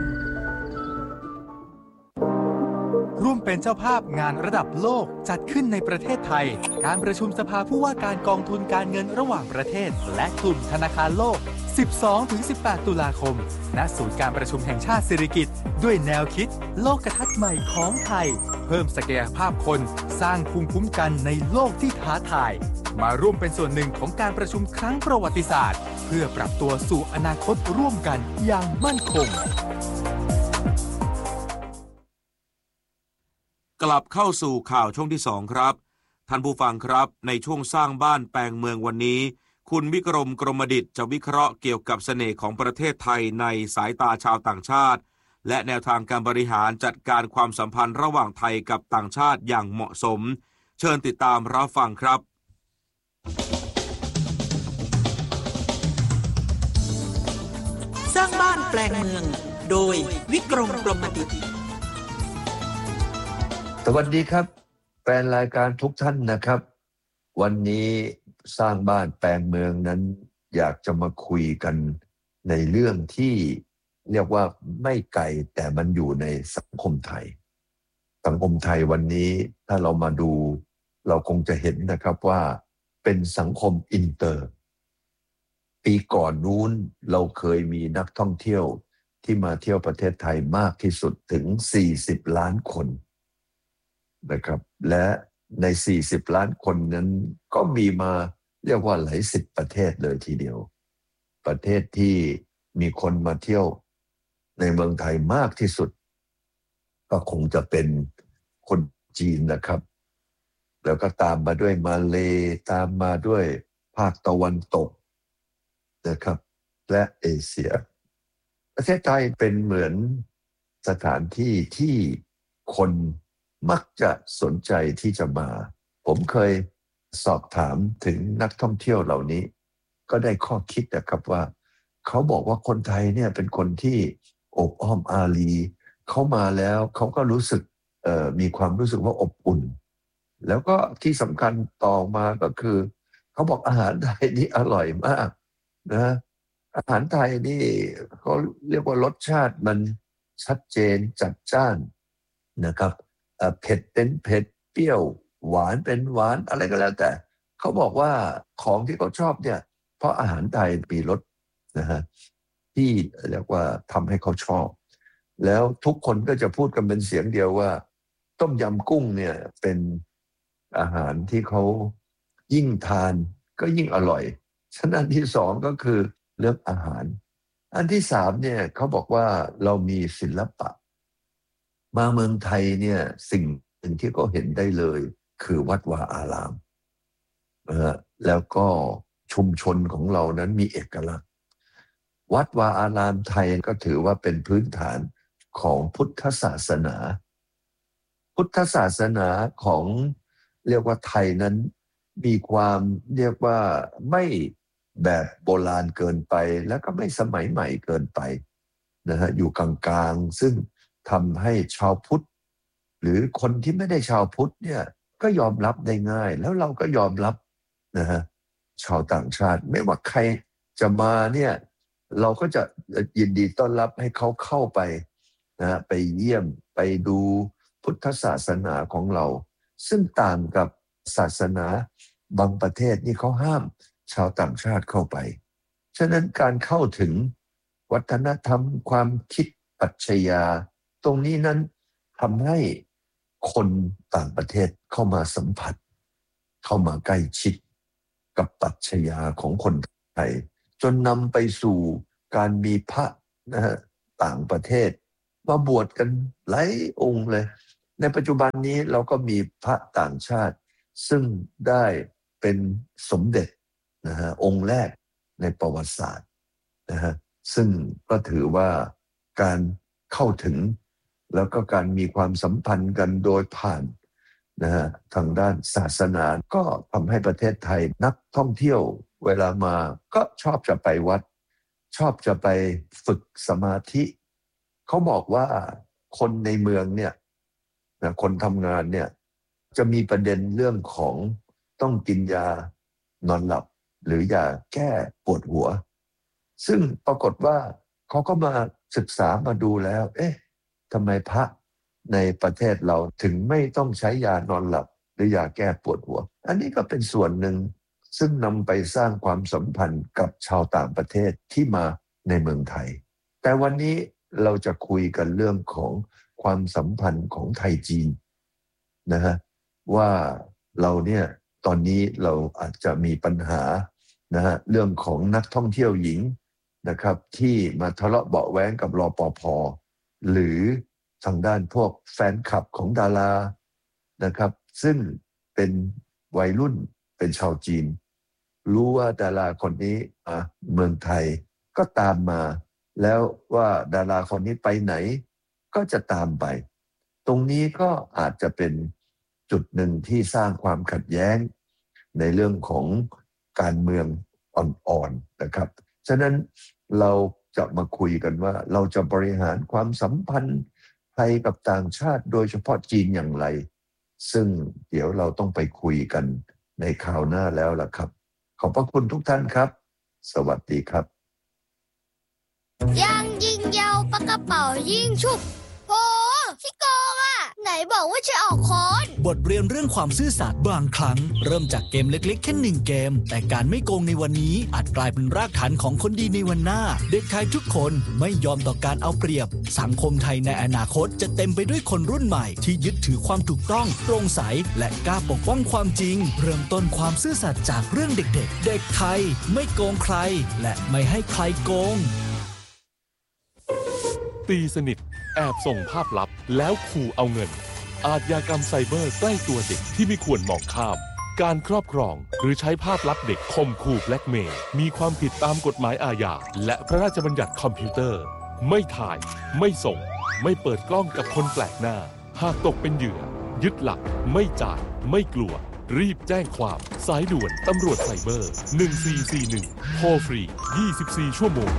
ร่วมเป็นเจ้าภาพงานระดับโลกจัดขึ้นในประเทศไทยการประชุมสภาผู้ว่าการกองทุนการเงินระหว่างประเทศและกลุ่มธนาคารโลก 12-18 ตุลาคมณศูนย์การประชุมแห่งชาติสิริกิติ์ด้วยแนวคิดโลกทัศน์ใหม่ของไทยเพิ่มศักยภาพคนสร้างภูมิคุ้มกันในโลกที่ท้าทายมาร่วมเป็นส่วนหนึ่งของการประชุมครั้งประวัติศาสตร์เพื่อปรับตัวสู่อนาคตร่วมกันอย่างมั่นคงกลับเข้าสู่ข่าวช่วงที่ 2 ครับท่านผู้ฟังครับในช่วงสร้างบ้านแปลงเมืองวันนี้คุณวิกรมกรมดิษฐ์จะวิเคราะห์เกี่ยวกับเสน่ห์ของประเทศไทยในสายตาชาวต่างชาติและแนวทางการบริหารจัดการความสัมพันธ์ระหว่างไทยกับต่างชาติอย่างเหมาะสมเชิญติดตามรับฟังครับสร้างบ้านแปลงเมืองโดยวิกรมกรมดิษฐ์สวัสดีครับแฟนรายการทุกท่านนะครับวันนี้สร้างบ้านแปลงเมืองนั้นอยากจะมาคุยกันในเรื่องที่เรียกว่าไม่ไกลแต่มันอยู่ในสังคมไทยสังคมไทยวันนี้ถ้าเรามาดูเราคงจะเห็นนะครับว่าเป็นสังคมอินเตอร์ปีก่อนนู้นเราเคยมีนักท่องเที่ยวที่มาเที่ยวประเทศไทยมากที่สุดถึง40 ล้านคนนะครับและใน40 ล้านคนนั้นก็มีมาเรียกว่าหลายสิบประเทศเลยทีเดียวประเทศที่มีคนมาเที่ยวในเมืองไทยมากที่สุดก็คงจะเป็นคนจีนนะครับแล้วก็ตามมาด้วยมาเลย์ตามมาด้วยภาคตะวันตกนะครับและเอเชียประเทศไทยเป็นเหมือนสถานที่ที่คนมักจะสนใจที่จะมาผมเคยสอบถามถึงนักท่องเที่ยวเหล่านี้ก็ได้ข้อคิดนะครับว่าเขาบอกว่าคนไทยเนี่ยเป็นคนที่อบอ้อมอารีเขามาแล้วเขาก็รู้สึกมีความรู้สึกว่าอบอุ่นแล้วก็ที่สำคัญต่อมาก็คือเขาบอกอาหารไทยนี่อร่อยมากนะอาหารไทยนี่เขาเรียกว่ารสชาติมันชัดเจนจัดจ้านนะครับเผ็ดเป็นเผ็ดเปรี้ยวหวานเป็นหวานอะไรก็แล้วแต่เขาบอกว่าของที่เขาชอบเนี่ยเพราะอาหารไทยมีรสนะฮะที่เรียกว่าทำให้เขาชอบแล้วทุกคนก็จะพูดกันเป็นเสียงเดียวว่าต้มยำกุ้งเนี่ยเป็นอาหารที่เขายิ่งทานก็ยิ่งอร่อยฉะนั้นที่สองก็คือเรื่องอาหารอันที่สามเนี่ยเขาบอกว่าเรามีศิลปะมาเมืองไทยเนี่ยสิ่งหนึ่งที่เขาเห็นได้เลยคือวัดวาอารามแล้วก็ชุมชนของเรานั้นมีเอกลักษณ์วัดวาอารามไทยก็ถือว่าเป็นพื้นฐานของพุทธศาสนาพุทธศาสนาของเรียกว่าไทยนั้นมีความเรียกว่าไม่แบบโบราณเกินไปแล้วก็ไม่สมัยใหม่เกินไปนะฮะอยู่กลางๆซึ่งทำให้ชาวพุทธหรือคนที่ไม่ได้ชาวพุทธเนี่ยก็ยอมรับได้ง่ายแล้วเราก็ยอมรับนะฮะชาวต่างชาติไม่ว่าใครจะมาเนี่ยเราก็จะยินดีต้อนรับให้เขาเข้าไปนะไปเยี่ยมไปดูพุทธศาสนาของเราซึ่งต่างกับศาสนาบางประเทศนี่เขาห้ามชาวต่างชาติเข้าไปฉะนั้นการเข้าถึงวัฒนธรรมความคิดปรัชญาตรงนี้นั้นทำให้คนต่างประเทศเข้ามาสัมผัสเข้ามาใกล้ชิดกับปรัชญาของคนไทยจนนำไปสู่การมีพระต่างประเทศมาบวชกันหลายองค์เลยในปัจจุบันนี้เราก็มีพระต่างชาติซึ่งได้เป็นสมเด็จองค์แรกในประวัติศาสตร์ซึ่งก็ถือว่าการเข้าถึงแล้วก็การมีความสัมพันธ์กันโดยผ่านทางด้านศาสนาก็ทำให้ประเทศไทยนักท่องเที่ยวเวลามาก็ชอบจะไปวัดชอบจะไปฝึกสมาธิเขาบอกว่าคนในเมืองเนี่ยคนทำงานเนี่ยจะมีประเด็นเรื่องของต้องกินยานอนหลับหรือยาแก้ปวดหัวซึ่งปรากฏว่าเขาก็มาศึกษามาดูแล้วทำไมพระในประเทศเราถึงไม่ต้องใช้ยานอนหลับหรือยาแก้ปวดหัวอันนี้ก็เป็นส่วนหนึ่งซึ่งนำไปสร้างความสัมพันธ์กับชาวต่างประเทศที่มาในเมืองไทยแต่วันนี้เราจะคุยกันเรื่องของความสัมพันธ์ของไทยจีนว่าเราเนี่ยตอนนี้เราอาจจะมีปัญหาเรื่องของนักท่องเที่ยวหญิงนะครับที่มาทะเลาะเบาะแว้งกับรปภ.หรือทางด้านพวกแฟนคลับของดารานะครับซึ่งเป็นวัยรุ่นเป็นชาวจีนรู้ว่าดาราคนนี้เมืองไทยก็ตามมาแล้วว่าดาราคนนี้ไปไหนก็จะตามไปตรงนี้ก็อาจจะเป็นจุดหนึ่งที่สร้างความขัดแย้งในเรื่องของการเมืองอ่อนๆนะครับฉะนั้นเราจะมาคุยกันว่าเราจะบริหารความสัมพันธ์ไทยกับต่างชาติโดยเฉพาะจีนอย่างไรซึ่งเดี๋ยวเราต้องไปคุยกันในคราวหน้าแล้วล่ะครับขอบพระคุณทุกท่านครับสวัสดีครับยังยิงยาวปากกระเป๋ายิงชุบโหพี่โกงอ่ะไหนบอกว่าจะออกค้อนบทเรียนเรื่องความซื่อสัตย์บางครั้งเริ่มจากเกมเล็กๆแค่1เกมแต่การไม่โกงในวันนี้อาจกลายเป็นรากฐานของคนดีในวันหน้าเด็กไทยทุกคนไม่ยอมต่อการเอาเปรียบสังคมไทยในอนาคตจะเต็มไปด้วยคนรุ่นใหม่ที่ยึดถือความถูกต้องโปร่งใสและกล้าปกป้องความจริงเริ่มต้นความซื่อสัตย์จากเรื่องเด็กๆเด็กไทยไม่โกงใครและไม่ให้ใครโกงตีสนิทแอบส่งภาพลับแล้วขู่เอาเงินอาชญากรรมไซเบอร์ใกล้ตัวเด็กที่ไม่ควรมองข้ามการครอบครองหรือใช้ภาพลับเด็กข่มขู่แบล็กเมย์มีความผิดตามกฎหมายอาญาและพระราชบัญญัติคอมพิวเตอร์ไม่ถ่ายไม่ส่งไม่เปิดกล้องกับคนแปลกหน้าหากตกเป็นเหยื่อยึดหลักไม่จ่ายไม่กลัวรีบแจ้งความสายด่วนตำรวจไซเบอร์1441โทรฟรี24ชั่วโมง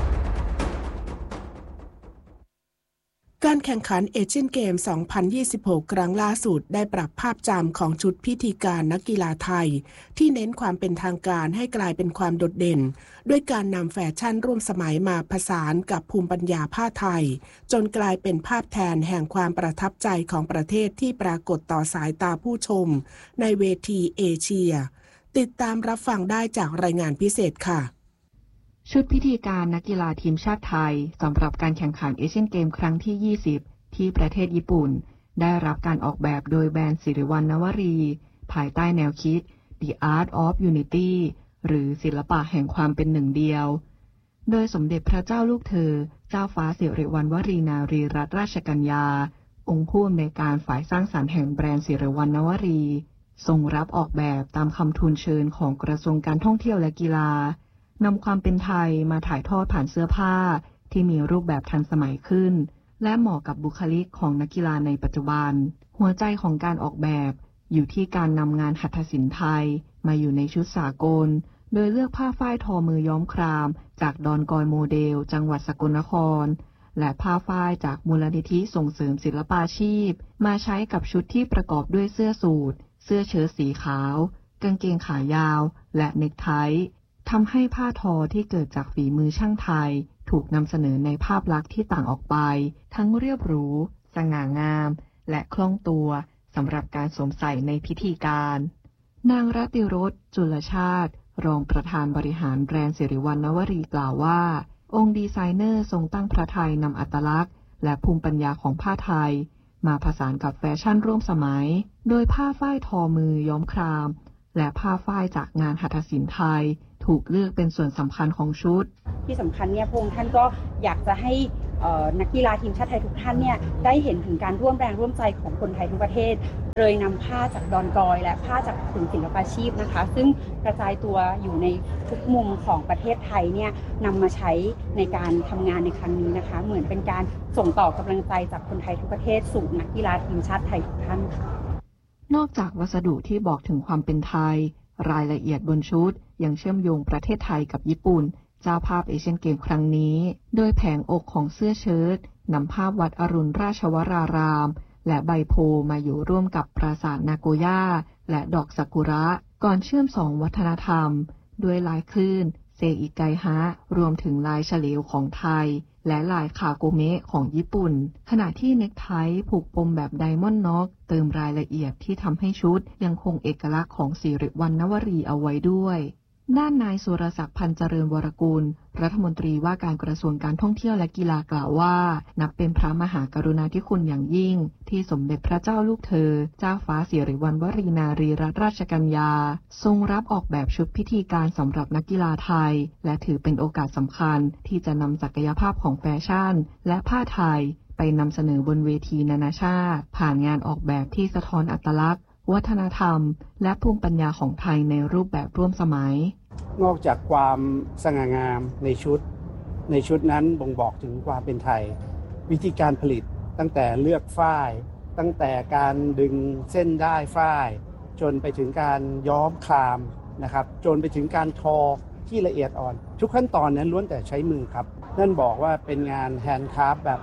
การแข่งขันเอเชียนเกม 2026 ครั้งล่าสุดได้ปรับภาพจำของชุดพิธีการนักกีฬาไทยที่เน้นความเป็นทางการให้กลายเป็นความโดดเด่นด้วยการนำแฟชั่นร่วมสมัยมาผสานกับภูมิปัญญาผ้าไทยจนกลายเป็นภาพแทนแห่งความประทับใจของประเทศที่ปรากฏต่อสายตาผู้ชมในเวทีเอเชียติดตามรับฟังได้จากรายงานพิเศษค่ะชุดพิธีการนักกีฬาทีมชาติไทยสำหรับการแข่งขันเอเชียนเกมครั้งที่ 20 ที่ประเทศญี่ปุ่นได้รับการออกแบบโดยแบรนด์สิริวัณณวรีภายใต้แนวคิด The Art of Unity หรือศิลปะแห่งความเป็นหนึ่งเดียวโดยสมเด็จพระเจ้าลูกเธอเจ้าฟ้าสิริวัณวรีนารีรัตนราชกัญญาองค์ผู้อำนวยการฝ่ายสร้างสรรค์แห่งแบรนด์สิริวัณณวรีทรงรับออกแบบตามคำทูลเชิญของกระทรวงการท่องเที่ยวและกีฬานำความเป็นไทยมาถ่ายทอดผ่านเสื้อผ้าที่มีรูปแบบทันสมัยขึ้นและเหมาะกับบุคลิกของนักกีฬาในปัจจุบันหัวใจของการออกแบบอยู่ที่การนำงานหัตถศิลป์ไทยมาอยู่ในชุดสากลโดยเลือกผ้าฝ้ายทอมือย้อมครามจากดอนกอยโมเดลจังหวัดสกลนครและผ้าฝ้ายจากมูลนิธิส่งเสริมศิลปาชีพมาใช้กับชุดที่ประกอบด้วยเสื้อสูทเสื้อเชิ้ตสีขาวกางเกงขายาวและเนคไททำให้ผ้าทอที่เกิดจากฝีมือช่างไทยถูถูกนำเสนอในภาพลักษณ์ที่ต่างออกไปทั้งเรียบหรูสง่างามและคล่องตัวสำหรับการสวมใส่ในพิธีการนางรัติรส จุลชาติรองประธานบริหารแบรนด์สิริวัณณวรีกล่าวว่าองค์ดีไซเนอร์ทรงตั้งพระทัยนำอัตลักษณ์และภูมิปัญญาของผ้าไทยมาผสานกับแฟชั่นร่วมสมัยโดยผ้าฝ้ายทอมือย้อมครามและผ้าฝ้ายจากงานหัตถศิลป์ไทยถูกเลือกเป็นส่วนสำคัญของชุดที่สำคัญเนี่ยพระองค์ท่านก็อยากจะให้นักกีฬาทีมชาติไทยทุกท่านเนี่ยได้เห็นถึงการร่วมแรงร่วมใจของคนไทยทั้งประเทศเลยนำผ้าจากดอนกอยและผ้าจากศูนย์ศิลปาชีพนะคะซึ่งกระจายตัวอยู่ในทุกมุมของประเทศไทยเนี่ยนำมาใช้ในการทำงานในครั้งนี้นะคะเหมือนเป็นการส่งต่อกำลังใจจากคนไทยทุกประเทศสู่นักกีฬาทีมชาติไทยทุกท่านค่ะนอกจากวัสดุที่บอกถึงความเป็นไทยรายละเอียดบนชุดยังเชื่อมโยงประเทศไทยกับญี่ปุ่นเจ้าภาพเอเชียนเกมครั้งนี้โดยแผงอกของเสื้อเชิ้ตนำภาพวัดอรุณราชวรารามและใบโพมาอยู่ร่วมกับปราสาทนาโกย่าและดอกซากุระก่อนเชื่อมสองวัฒนธรรมด้วยลายคลื่นเซอิไกฮะรวมถึงลายเฉลียวของไทยและลายคาโกเมะของญี่ปุ่นขณะที่เน็กไทผูกปมแบบไดมอนด์น็อกเติมรายละเอียดที่ทำให้ชุดยังคงเอกลักษณ์ของสิริวัณณวรีเอาไว้ด้วยด้านนายสุรศักดิ์พันธ์เจริญวรกุลรัฐมนตรีว่าการกระทรวงการท่องเที่ยวและกีฬากล่าวว่านับเป็นพระมหากรุณาธิคุณอย่างยิ่งที่สมเด็จพระเจ้าลูกเธอเจ้าฟ้าสิริวัณวรีนารีรัตนราชกัญญาทรงรับออกแบบชุดพิธีการสำหรับนักกีฬาไทยและถือเป็นโอกาสสำคัญที่จะนำศักยภาพของแฟชั่นและผ้าไทยไปนำเสนอบนเวทีนานาชาติผ่านงานออกแบบที่สะท้อนอัตลักษณ์วัฒนธรรมและภูมิปัญญาของไทยในรูปแบบร่วมสมัยนอกจากความสง่างามในชุดนั้นบ่งบอกถึงความเป็นไทยวิธีการผลิตตั้งแต่เลือกฝ้ายตั้งแต่การดึงเส้นด้ายฝ้ายจนไปถึงการย้อมครามนะครับจนไปถึงการทอที่ละเอียดอ่อนทุกขั้นตอนนั้นล้วนแต่ใช้มือครับนั่นบอกว่าเป็นงานแฮนด์คราฟต์แบบ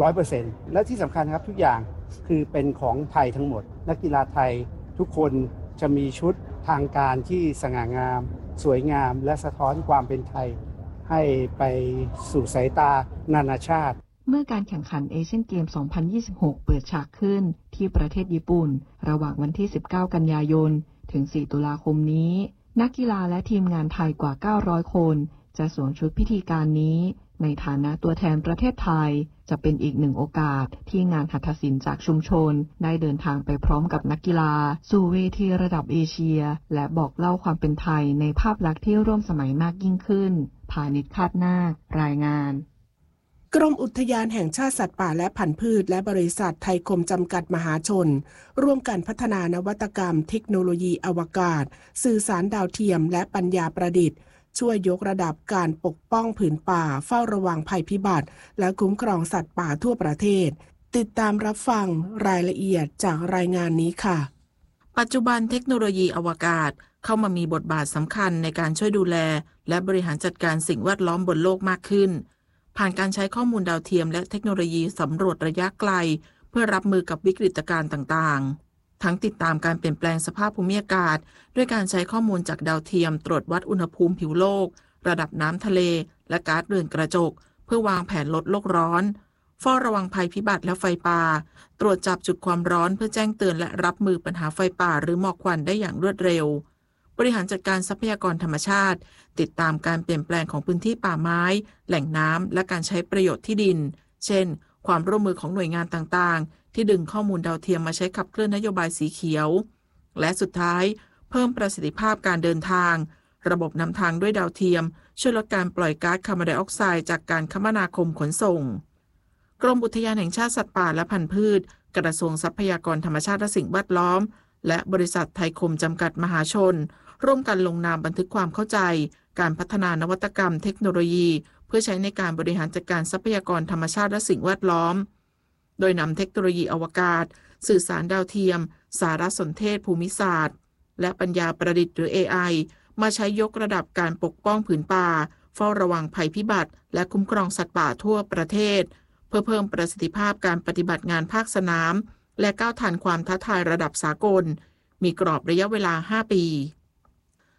100% และที่สำคัญครับทุกอย่างคือเป็นของไทยทั้งหมดนักกีฬาไทยทุกคนจะมีชุดทางการที่สง่างามสวยงามและสะท้อนความเป็นไทยให้ไปสู่สายตานานาชาติเมื่อการแข่งขันเอเชียนเกม 2026 เปิดฉากขึ้นที่ประเทศญี่ปุ่นระหว่างวันที่ 19 กันยายนถึง 4 ตุลาคมนี้นักกีฬาและทีมงานไทยกว่า 900 คนจะสวมชุดพิธีการนี้ในฐานะตัวแทนประเทศไทยจะเป็นอีกหนึ่งโอกาสที่งานหัตถศิลป์จากชุมชนได้เดินทางไปพร้อมกับนักกีฬาสู่เวทีระดับเอเชียและบอกเล่าความเป็นไทยในภาพลักษณ์ที่ร่วมสมัยมากยิ่งขึ้นพาณิชย์คาดนาครายงานกรมอุทยานแห่งชาติสัตว์ป่าและพันธุ์พืชและบริษัทไทยคมจำกัดมหาชนร่วมกันพัฒนานวัตกรรมเทคโนโลยีอวกาศสื่อสารดาวเทียมและปัญญาประดิษฐ์ช่วยยกระดับการปกป้องผืนป่าเฝ้าระวังภัยพิบัติและคุ้มครองสัตว์ป่าทั่วประเทศติดตามรับฟังรายละเอียดจากรายงานนี้ค่ะปัจจุบันเทคโนโลยีอวกาศเข้ามามีบทบาทสำคัญในการช่วยดูแลและบริหารจัดการสิ่งแวดล้อมบนโลกมากขึ้นผ่านการใช้ข้อมูลดาวเทียมและเทคโนโลยีสำรวจระยะไกลเพื่อรับมือกับวิกฤตการณ์ต่างๆทั้งติดตามการเปลี่ยนแปลงสภาพภูมิอากาศด้วยการใช้ข้อมูลจากดาวเทียมตรวจวัดอุณหภูมิผิวโลกระดับน้ำทะเลและก๊าซเรือนกระจกเพื่อวางแผนลดโลกร้อนเฝ้าระวังภัยพิบัติและไฟป่าตรวจจับจุดความร้อนเพื่อแจ้งเตือนและรับมือปัญหาไฟป่าหรือหมอกควันได้อย่างรวดเร็วบริหารจัดการทรัพยากรธรรมชาติติดตามการเปลี่ยนแปลงของพื้นที่ป่าไม้แหล่งน้ำและการใช้ประโยชน์ที่ดินเช่นความร่วมมือของหน่วยงานต่างๆที่ดึงข้อมูลดาวเทียมมาใช้ขับเคลื่อนนโยบายสีเขียวและสุดท้ายเพิ่มประสิทธิภาพการเดินทางระบบนำทางด้วยดาวเทียมช่วยลดการปล่อยก๊าซคาร์บอนไดออกไซด์จากการคมนาคมขนส่งกรมอุทยานแห่งชาติสัตว์ป่าและพันธุ์พืชกระทรวงทรัพยากรธรรมชาติและสิ่งแวดล้อมและบริษัทไทยคมจำกัดมหาชนร่วมกันลงนามบันทึกความเข้าใจการพัฒนานวัตกรรมเทคโนโลยีเพื่อใช้ในการบริหารจัดการทรัพยากรธรรมชาติและสิ่งแวดล้อมโดยนำเทคโนโลยีอวกาศสื่อสารดาวเทียมสารสนเทศภูมิศาสตร์และปัญญาประดิษฐ์หรือ AI มาใช้ยกระดับการปกป้องผืนป่าเฝ้าระวังภัยพิบัติและคุ้มครองสัตว์ป่าทั่วประเทศเพื่อเพิ่มประสิทธิภาพการปฏิบัติงานภาคสนามและก้าวทันความท้าทายระดับสากลมีกรอบระยะเวลา5 ปี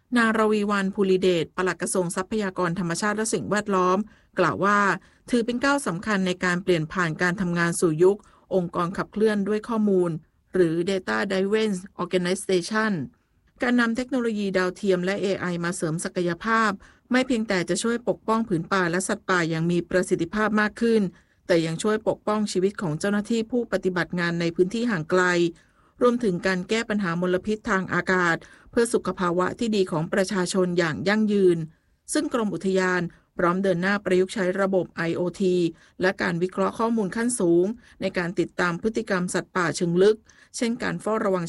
นางรวีวรรณ ภูริเดช ปลัดกระทรวงทรัพยากรธรรมชาติและสิ่งแวดล้อมกล่าวว่าถือเป็นก้าวสำคัญในการเปลี่ยนผ่านการทำงานสู่ยุคองค์กรขับเคลื่อนด้วยข้อมูลหรือ Data Driven Organization การนำเทคโนโลยีดาวเทียมและ AI มาเสริมศักยภาพไม่เพียงแต่จะช่วยปกป้องผืนป่าและสัตว์ป่าอย่างมีประสิทธิภาพมากขึ้นแต่ยังช่วยปกป้องชีวิตของเจ้าหน้าที่ผู้ปฏิบัติงานในพื้นที่ห่างไกลรวมถึงการแก้ปัญหามลพิษทางอากาศเพื่อสุขภาวะที่ดีของประชาชนอย่างยั่งยืนซึ่งกรมอุทยานพร้อมเดินหน้าประยุกต์ใช้ระบบ IoT และการวิเคราะห์ข้อมูลขั้นสูงในการติดตามพฤติกรรมสัตว์ป่าเชิงลึกเช่นการเฝ้าระวัง